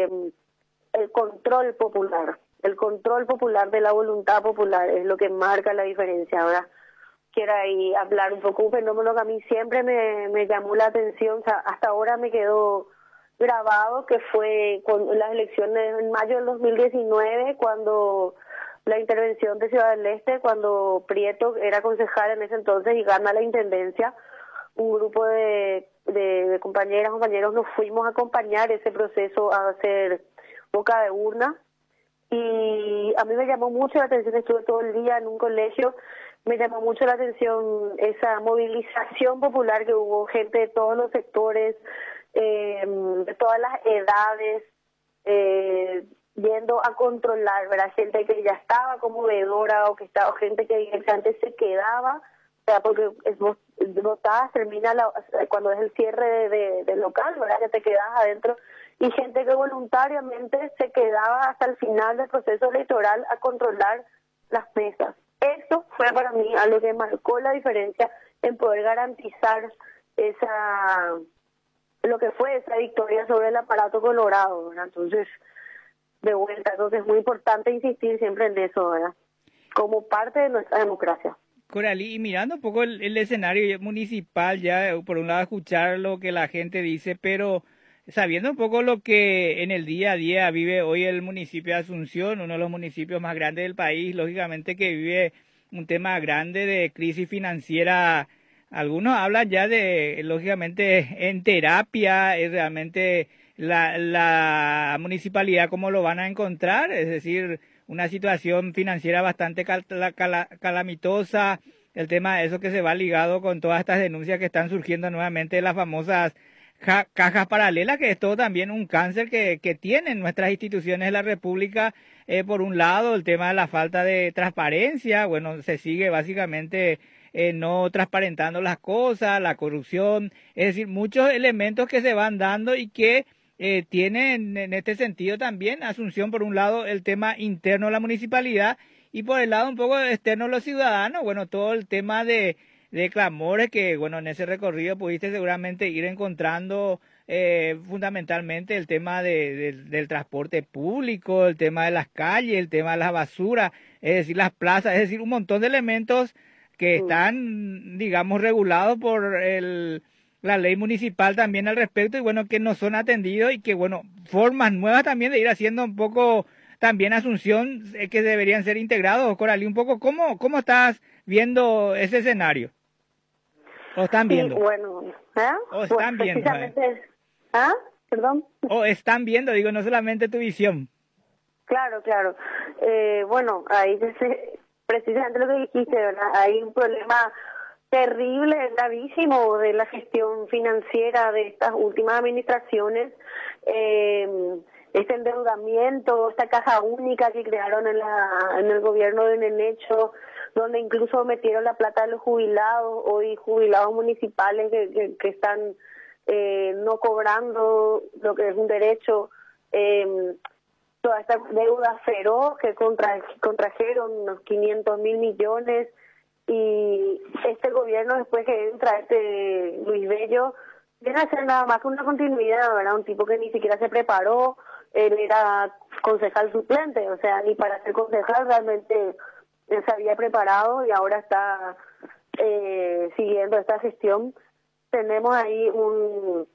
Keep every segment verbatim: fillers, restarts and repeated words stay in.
eh, el control popular, el control popular de la voluntad popular es lo que marca la diferencia. Ahora quiero ahí hablar un poco de un fenómeno que a mí siempre me, me llamó la atención, o sea, hasta ahora me quedó grabado, que fue con las elecciones en mayo del dos mil diecinueve, cuando la intervención de Ciudad del Este, cuando Prieto era concejal en ese entonces y gana la intendencia. Un grupo de, de, de compañeras, compañeros nos fuimos a acompañar ese proceso, a hacer boca de urna, y a mí me llamó mucho la atención, estuve todo el día en un colegio, me llamó mucho la atención esa movilización popular que hubo, gente de todos los sectores, eh, de todas las edades, eh, yendo a controlar, ¿verdad? Gente que ya estaba como veedora o que estaba, o gente que directamente se quedaba, o sea, porque es, votadas termina la, cuando es el cierre de, de, del local, ¿verdad? Que te quedas adentro, y gente que voluntariamente se quedaba hasta el final del proceso electoral a controlar las mesas. Eso fue para mí algo que marcó la diferencia en poder garantizar esa, lo que fue esa victoria sobre el aparato colorado, ¿verdad? Entonces, de vuelta, entonces es muy importante insistir siempre en eso, ¿verdad? Como parte de nuestra democracia. Coralí, y mirando un poco el, el escenario municipal, ya por un lado escuchar lo que la gente dice, pero sabiendo un poco lo que en el día a día vive hoy el municipio de Asunción, uno de los municipios más grandes del país, lógicamente que vive un tema grande de crisis financiera. Algunos hablan ya de, lógicamente, en terapia, es realmente la, la municipalidad cómo lo van a encontrar, es decir, una situación financiera bastante cal, cal, calamitosa, el tema de eso que se va ligado con todas estas denuncias que están surgiendo nuevamente de las famosas ja, cajas paralelas, que es todo también un cáncer que, que tienen nuestras instituciones de la República. Eh, por un lado, el tema de la falta de transparencia, bueno, se sigue básicamente eh, no transparentando las cosas, la corrupción, es decir, muchos elementos que se van dando y que Eh, tienen en este sentido también Asunción, por un lado, el tema interno de la municipalidad y por el lado un poco externo de los ciudadanos, bueno, todo el tema de, de clamores que, bueno, en ese recorrido pudiste seguramente ir encontrando eh, fundamentalmente el tema de, de, del transporte público, el tema de las calles, el tema de la basura, es decir, las plazas, es decir, un montón de elementos que están, digamos, regulados por el la ley municipal también al respecto, y bueno, que no son atendidos y que, bueno, formas nuevas también de ir haciendo un poco también Asunción eh, que deberían ser integrados. Coralí, un poco, ¿cómo, cómo estás viendo ese escenario? ¿O están viendo? Sí, bueno, ¿eh? ¿O están pues viendo? ¿Eh? ¿Ah? ¿Perdón? ¿O están viendo? Digo, no solamente tu visión. Claro, claro. Eh, bueno, ahí precisamente lo que dijiste, ¿verdad? Hay un problema terrible, gravísimo de la gestión financiera de estas últimas administraciones, eh, este endeudamiento, esta caja única que crearon en, la, en el gobierno de Nenecho, donde incluso metieron la plata de los jubilados, hoy jubilados municipales que, que, que están eh, no cobrando lo que es un derecho, eh, toda esta deuda feroz que contra, contrajeron unos quinientos mil millones. Y este gobierno, después que entra este Luis Bello, viene a hacer nada más que una continuidad, ¿verdad? Un tipo que ni siquiera se preparó, él era concejal suplente, o sea, ni para ser concejal realmente él se había preparado y ahora está eh, siguiendo esta gestión. Tenemos ahí un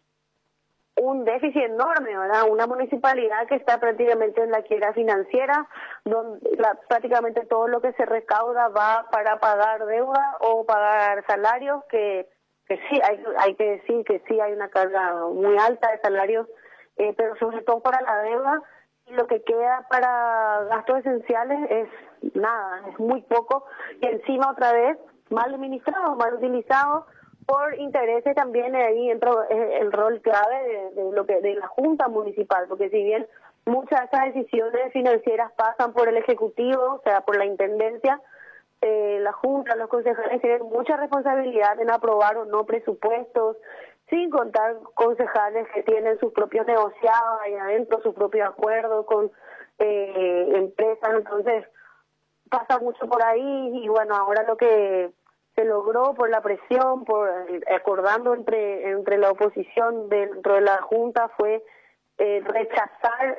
un déficit enorme, ¿verdad? Una municipalidad que está prácticamente en la quiebra financiera, donde la, prácticamente todo lo que se recauda va para pagar deuda o pagar salarios, que, que sí, hay, hay que decir que sí hay una carga muy alta de salarios, eh, pero sobre todo para la deuda, y lo que queda para gastos esenciales es nada, es muy poco, y encima otra vez mal administrado, mal utilizado, por intereses también. Ahí entra el rol clave de, de lo que de la Junta Municipal, porque si bien muchas de esas decisiones financieras pasan por el Ejecutivo, o sea, por la Intendencia, eh, la Junta, los concejales tienen mucha responsabilidad en aprobar o no presupuestos, sin contar concejales que tienen sus propios negociados ahí adentro, sus propios acuerdos con eh, empresas, entonces pasa mucho por ahí. Y bueno, ahora lo que se logró por la presión, por acordando entre entre la oposición dentro de la Junta, fue eh, rechazar